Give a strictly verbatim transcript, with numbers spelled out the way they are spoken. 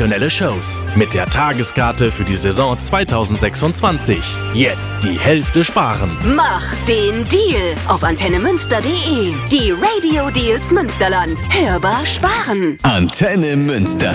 sensationelle Shows. Mit der Tageskarte für die Saison zwanzig sechsundzwanzig. Jetzt die Hälfte sparen. Mach den Deal auf antenne münster punkt de. Die Radio Deals Münsterland. Hörbar sparen. Antenne Münster.